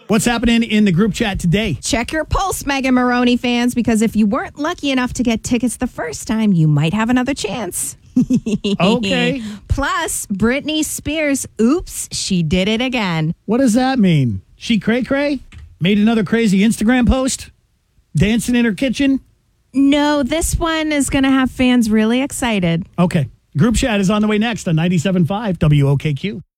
What's happening in the group chat today? Check your pulse, Megan Maroney fans, because if you weren't lucky enough to get tickets the first time, you might have another chance. Okay. Plus, Britney Spears, oops, she did it again. What does that mean? She cray-cray? Made another crazy Instagram post? Dancing in her kitchen? No, this one is going to have fans really excited. Okay. Group chat is on the way next on 97.5 WOKQ.